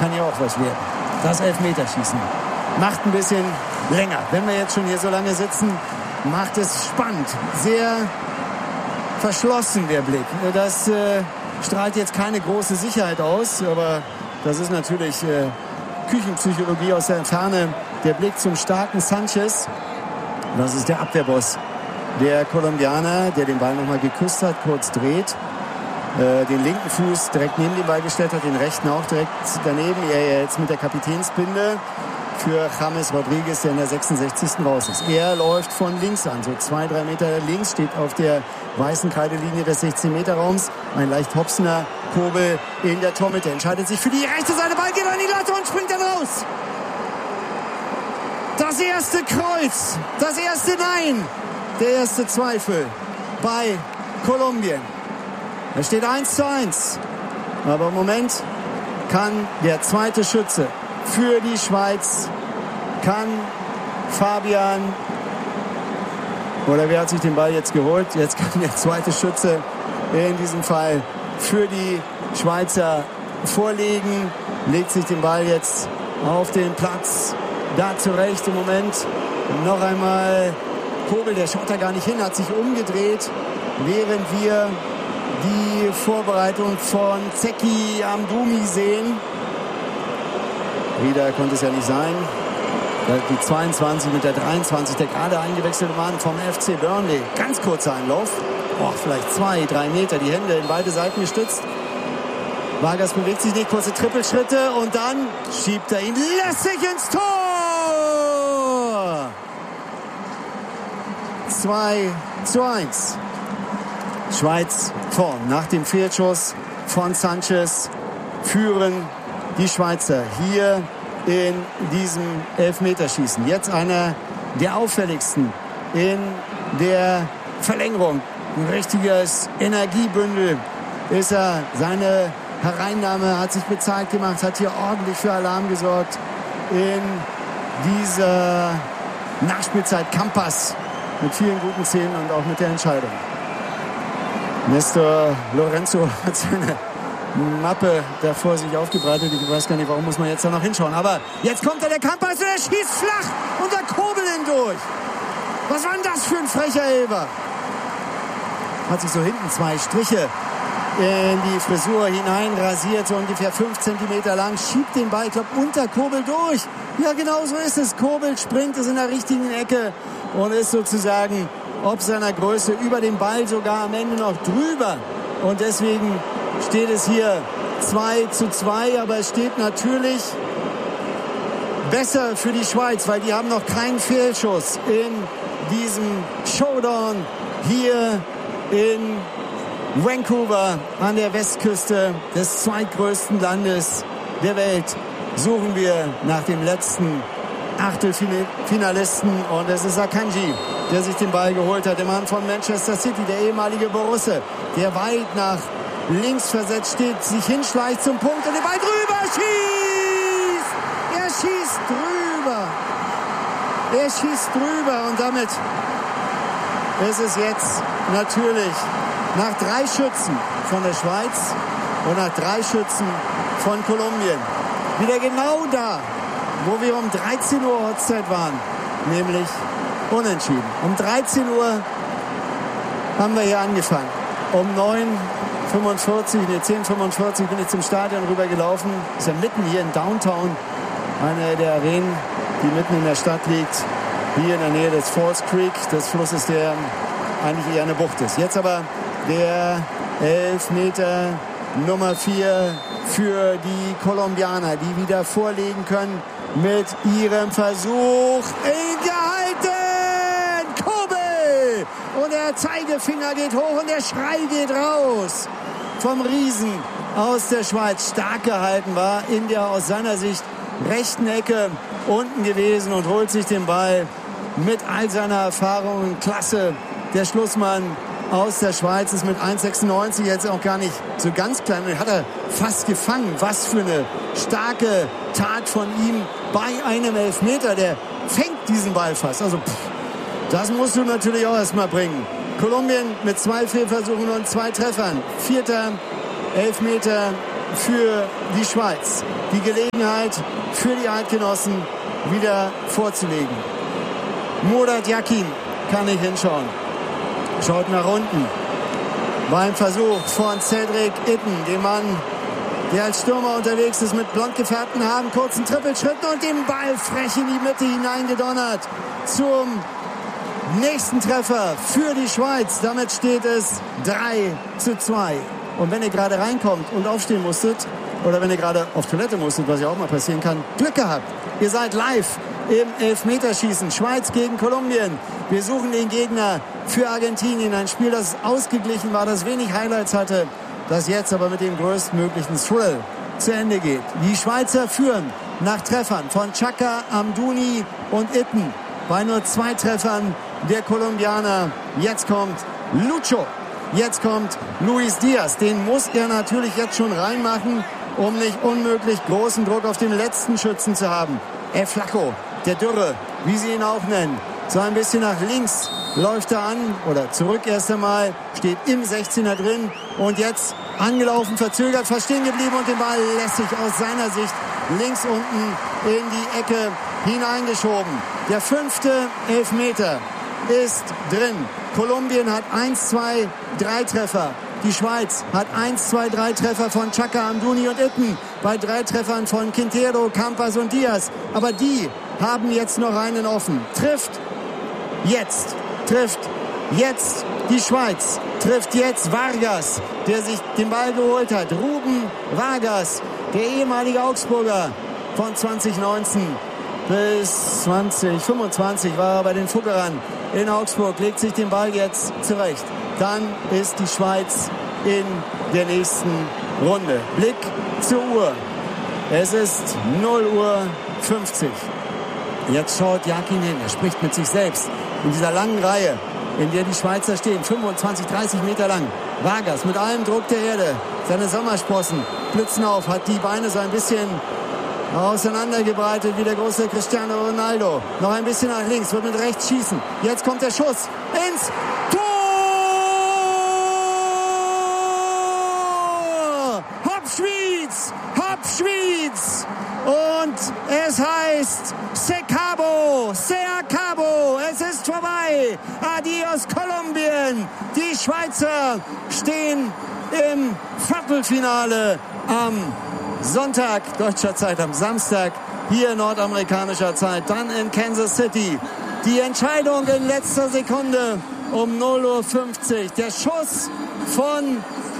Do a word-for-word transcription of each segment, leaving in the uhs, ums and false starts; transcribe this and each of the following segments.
kann ja auch was werden. Das Elfmeterschießen macht ein bisschen länger. Wenn wir jetzt schon hier so lange sitzen, macht es spannend. Sehr verschlossen der Blick. Das äh, strahlt jetzt keine große Sicherheit aus, aber das ist natürlich äh, Küchenpsychologie aus der Ferne. Der Blick zum starken Sanchez. Das ist der Abwehrboss der Kolumbianer, der den Ball nochmal geküsst hat, kurz dreht. Äh, den linken Fuß direkt neben den Ball gestellt hat, den rechten auch direkt daneben. Er jetzt mit der Kapitänsbinde für James Rodriguez, der in der sechsundsechzigsten raus ist. Er läuft von links an, so zwei, drei Meter links, steht auf der weißen Kreidelinie des sechzehn-Meter-Raums. Ein leicht hopsender Kobel in der Tormitte. Entscheidet sich für die rechte Seite. Ball geht an die Latte und springt dann raus. Das erste Kreuz, das erste Nein, der erste Zweifel bei Kolumbien. Es steht eins zu eins. Aber im Moment kann der zweite Schütze für die Schweiz, kann Fabian, oder wer hat sich den Ball jetzt geholt? Jetzt kann der zweite Schütze in diesem Fall für die Schweizer vorlegen, legt sich den Ball jetzt auf den Platz, da zurecht im Moment. Noch einmal Kobel, der schaut da gar nicht hin, hat sich umgedreht, während wir die Vorbereitung von Zeki Amdouni sehen. Wieder konnte es ja nicht sein. Die zweiundzwanzig mit der dreiundzwanzig, der gerade eingewechselte Mann vom F C Burnley. Ganz kurzer Einlauf. Oh, vielleicht zwei, drei Meter. Die Hände in beide Seiten gestützt. Vargas bewegt sich nicht. Kurze Trippelschritte. Und dann schiebt er ihn lässig ins Tor. zwei zu eins. Schweiz vorn. Nach dem Fehlschuss von Sanchez führen die Schweizer hier in diesem Elfmeterschießen. Jetzt einer der auffälligsten in der Verlängerung. Ein richtiges Energiebündel ist er. Seine Hereinnahme hat sich bezahlt gemacht, hat hier ordentlich für Alarm gesorgt in dieser Nachspielzeit. Campas mit vielen guten Szenen und auch mit der Entscheidung. Nestor Lorenzo hat seine Mappe da vor sich aufgebreitet. Ich weiß gar nicht, warum muss man jetzt da noch hinschauen. Aber jetzt kommt da der Campas und er schießt flach unter Kobel hindurch. Was war denn das für ein frecher Elber? Hat sich so hinten zwei Striche in die Frisur hinein rasiert, so ungefähr fünf Zentimeter lang, schiebt den Ball, ich glaube, unter Kobel durch. Ja, genau so ist es. Kobel springt es in der richtigen Ecke und ist sozusagen ob seiner Größe über den Ball sogar am Ende noch drüber. Und deswegen steht es hier zwei zu zwei, aber es steht natürlich besser für die Schweiz, weil die haben noch keinen Fehlschuss in diesem Showdown hier in Vancouver an der Westküste des zweitgrößten Landes der Welt. Suchen wir nach dem letzten Achtelfinalisten und es ist Akanji, der sich den Ball geholt hat. Der Mann von Manchester City, der ehemalige Borusse, der weit nach links versetzt steht, sich hinschleicht zum Punkt und den Ball drüber schießt. Er schießt drüber. Er schießt drüber und damit ist es jetzt natürlich nach drei Schützen von der Schweiz und nach drei Schützen von Kolumbien wieder genau da, wo wir um dreizehn Uhr Ortszeit waren, nämlich unentschieden. Um dreizehn Uhr haben wir hier angefangen. Um neun Uhr fünfundvierzig, nee, zehn Uhr fünfundvierzig bin ich zum Stadion rüber gelaufen. Ist ja mitten hier in Downtown, eine der Arenen, die mitten in der Stadt liegt. Hier in der Nähe des Falls Creek, des Flusses, der eigentlich eher eine Bucht ist. Jetzt aber der Elfmeter Nummer vier für die Kolumbianer, die wieder vorlegen können mit ihrem Versuch. Gehalten! Kobel! Und der Zeigefinger geht hoch und der Schrei geht raus vom Riesen aus der Schweiz. Stark gehalten, war in der aus seiner Sicht rechten Ecke unten gewesen und holt sich den Ball mit all seiner Erfahrung und Klasse. Der Schlussmann aus der Schweiz ist mit eins Komma sechsundneunzig jetzt auch gar nicht so ganz klein. Den hat er fast gefangen. Was für eine starke Tat von ihm bei einem Elfmeter. Der fängt diesen Ball fast. Also pff, das musst du natürlich auch erstmal bringen. Kolumbien mit zwei Fehlversuchen und zwei Treffern. Vierter Elfmeter für die Schweiz die Gelegenheit für die Eidgenossen wieder vorzulegen. Murat Yakin kann nicht hinschauen. Schaut nach unten. Beim Versuch von Cedric Itten, dem Mann, der als Stürmer unterwegs ist mit blond gefärbten Haaren, kurzen Trippelschritten und den Ball frech in die Mitte hineingedonnert zum nächsten Treffer für die Schweiz. Damit steht es drei zu zwei. Und wenn ihr gerade reinkommt und aufstehen musstet, oder wenn ihr gerade auf Toilette musstet, was ja auch mal passieren kann, Glück gehabt. Ihr seid live im Elfmeterschießen. Schweiz gegen Kolumbien. Wir suchen den Gegner für Argentinien. Ein Spiel, das ausgeglichen war, das wenig Highlights hatte, das jetzt aber mit dem größtmöglichen Thrill zu Ende geht. Die Schweizer führen nach Treffern von Xhaka, Amdouni und Itten. Bei nur zwei Treffern der Kolumbianer. Jetzt kommt Lucho. Jetzt kommt Luis Diaz. Den muss er natürlich jetzt schon reinmachen, um nicht unmöglich großen Druck auf den letzten Schützen zu haben. El Flaco, der Dürre, wie sie ihn auch nennen. So ein bisschen nach links läuft er an, oder zurück erst einmal, steht im sechzehner drin und jetzt angelaufen, verzögert, fast stehen geblieben und den Ball lässig aus seiner Sicht links unten in die Ecke hineingeschoben. Der fünfte Elfmeter ist drin. Kolumbien hat eins, zwei, drei Treffer. Die Schweiz hat eins, zwei, drei Treffer von Xhaka, Amdouni und Itten. Bei drei Treffern von Quintero, Campas und Diaz. Aber die haben jetzt noch einen offen. Trifft jetzt, trifft jetzt die Schweiz. Trifft jetzt Vargas, der sich den Ball geholt hat. Ruben Vargas, der ehemalige Augsburger von zwanzig neunzehn bis zwanzig fünfundzwanzig war er bei den Fuggerern in Augsburg, legt sich den Ball jetzt zurecht. Dann ist die Schweiz in der nächsten Runde. Blick zur Uhr. Es ist null Uhr fünfzig. Jetzt schaut Yakin hin. Er spricht mit sich selbst in dieser langen Reihe, in der die Schweizer stehen. fünfundzwanzig, dreißig Meter lang. Vargas mit allem Druck der Erde. Seine Sommersprossen blitzen auf, hat die Beine so ein bisschen auseinandergebreitet wie der große Cristiano Ronaldo. Noch ein bisschen nach links, wird mit rechts schießen. Jetzt kommt der Schuss ins Tor! Hopp Schwyz! Hopp Schwyz! Und es heißt Se acabó, se acabó, es ist vorbei. Adios Kolumbien. Die Schweizer stehen im Viertelfinale am Sonntag, deutscher Zeit, am Samstag, hier nordamerikanischer Zeit, dann in Kansas City. Die Entscheidung in letzter Sekunde um null Uhr fünfzig. Der Schuss von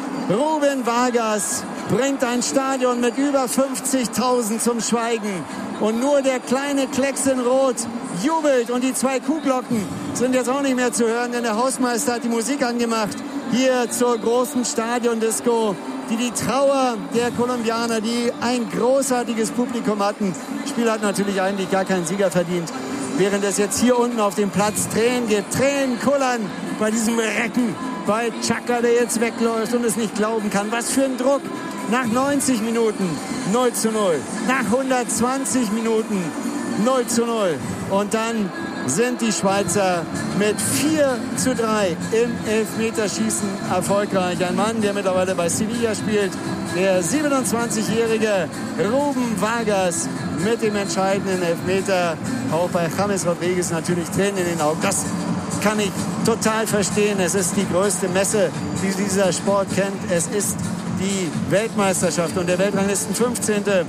Ruben Vargas bringt ein Stadion mit über fünfzigtausend zum Schweigen. Und nur der kleine Klecks in Rot jubelt. Und die zwei Kuhglocken sind jetzt auch nicht mehr zu hören, denn der Hausmeister hat die Musik angemacht. Hier zur großen Stadiondisco, die die Trauer der Kolumbianer, die ein großartiges Publikum hatten. Das Spiel hat natürlich eigentlich gar keinen Sieger verdient. Während es jetzt hier unten auf dem Platz Tränen gibt, Tränen kullern bei diesem Recken, bei Xhaka, der jetzt wegläuft und es nicht glauben kann. Was für ein Druck. Nach neunzig Minuten null zu null. Nach hundertzwanzig Minuten null zu null. Und dann sind die Schweizer mit vier zu drei im Elfmeterschießen erfolgreich. Ein Mann, der mittlerweile bei Sevilla spielt, der siebenundzwanzigjährige Ruben Vargas mit dem entscheidenden Elfmeter. Auch bei James Rodriguez natürlich Tränen in den Augen. Das kann ich total verstehen. Es ist die größte Messe, die dieser Sport kennt. Es ist die Weltmeisterschaft und der Weltranglisten fünfzehnte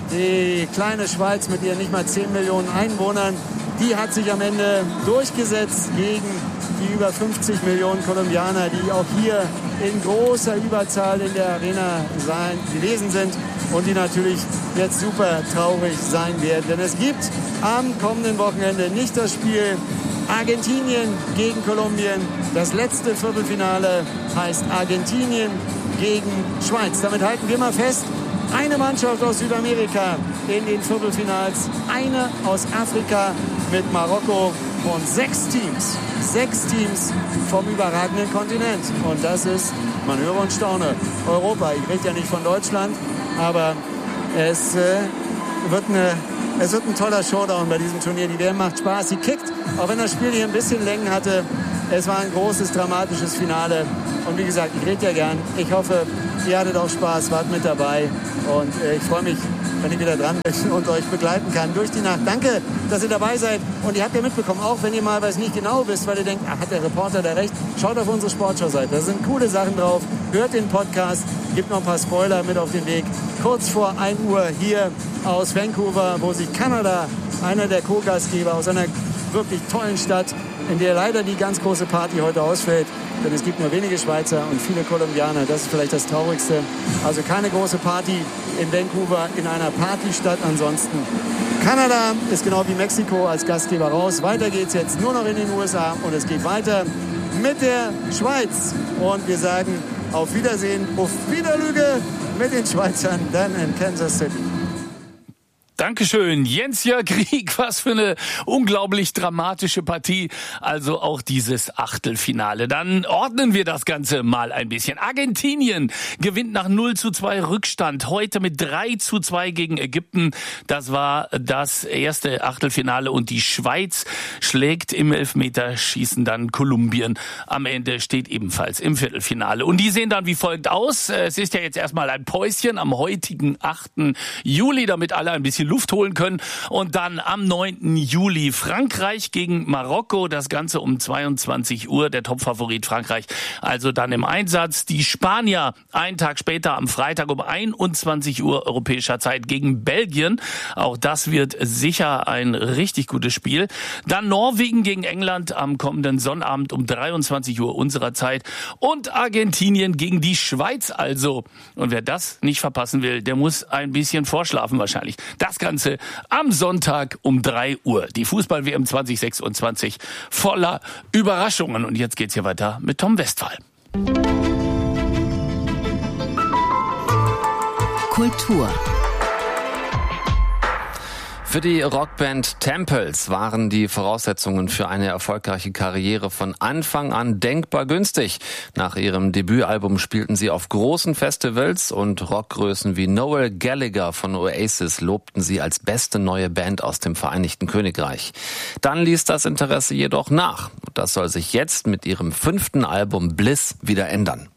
Die kleine Schweiz mit ihren nicht mal zehn Millionen Einwohnern, die hat sich am Ende durchgesetzt gegen die über fünfzig Millionen Kolumbianer, die auch hier in großer Überzahl in der Arena sein, gewesen sind und die natürlich jetzt super traurig sein werden. Denn es gibt am kommenden Wochenende nicht das Spiel Argentinien gegen Kolumbien. Das letzte Viertelfinale heißt Argentinien gegen Schweiz. Damit halten wir mal fest, eine Mannschaft aus Südamerika in den Viertelfinals, eine aus Afrika mit Marokko und sechs Teams, sechs Teams vom überragenden Kontinent. Und das ist, man höre und staune, Europa. Ich rede ja nicht von Deutschland, aber es, äh, wird eine, es wird ein toller Showdown bei diesem Turnier. Die W M macht Spaß, sie kickt, auch wenn das Spiel hier ein bisschen Längen hatte. Es war ein großes, dramatisches Finale. Und wie gesagt, ich rede ja gern. Ich hoffe, ihr hattet auch Spaß, wart mit dabei. Und äh, ich freue mich, wenn ich wieder dran bin und euch begleiten kann durch die Nacht. Danke, dass ihr dabei seid. Und ihr habt ja mitbekommen, auch wenn ihr mal was nicht genau wisst, weil ihr denkt, ach, hat der Reporter da recht, schaut auf unsere Sportschau-Seite. Da sind coole Sachen drauf. Hört den Podcast. Gibt noch ein paar Spoiler mit auf den Weg. Kurz vor ein Uhr hier aus Vancouver, wo sich Kanada, einer der Co-Gastgeber aus einer wirklich tollen Stadt, in der leider die ganz große Party heute ausfällt. Denn es gibt nur wenige Schweizer und viele Kolumbianer. Das ist vielleicht das Traurigste. Also keine große Party in Vancouver, in einer Partystadt ansonsten. Kanada ist genau wie Mexiko als Gastgeber raus. Weiter geht's jetzt nur noch in den U S A und es geht weiter mit der Schweiz. Und wir sagen auf Wiedersehen, auf Wiederlüge mit den Schweizern dann in Kansas City. Dankeschön, Jens-Jörg Rieck, was für eine unglaublich dramatische Partie, also auch dieses Achtelfinale. Dann ordnen wir das Ganze mal ein bisschen. Argentinien gewinnt nach null zu zwei Rückstand, heute mit drei zu zwei gegen Ägypten. Das war das erste Achtelfinale und die Schweiz schlägt im Elfmeterschießen dann Kolumbien. Am Ende steht ebenfalls im Viertelfinale. Und die sehen dann wie folgt aus. Es ist ja jetzt erstmal ein Päuschen am heutigen achten Juli, damit alle ein bisschen Luft holen können. Und dann am neunten Juli Frankreich gegen Marokko. Das Ganze um zweiundzwanzig Uhr. Der Topfavorit Frankreich also dann im Einsatz. Die Spanier einen Tag später am Freitag um einundzwanzig Uhr europäischer Zeit gegen Belgien. Auch das wird sicher ein richtig gutes Spiel. Dann Norwegen gegen England am kommenden Sonnabend um dreiundzwanzig Uhr unserer Zeit. Und Argentinien gegen die Schweiz also. Und wer das nicht verpassen will, der muss ein bisschen vorschlafen wahrscheinlich. Das Ganze am Sonntag um drei Uhr. Die Fußball-W M zwanzig sechsundzwanzig voller Überraschungen. Und jetzt geht's hier weiter mit Tom Westphal. Kultur. Für die Rockband Temples waren die Voraussetzungen für eine erfolgreiche Karriere von Anfang an denkbar günstig. Nach ihrem Debütalbum spielten sie auf großen Festivals und Rockgrößen wie Noel Gallagher von Oasis lobten sie als beste neue Band aus dem Vereinigten Königreich. Dann ließ das Interesse jedoch nach. Das soll sich jetzt mit ihrem fünften Album Bliss wieder ändern.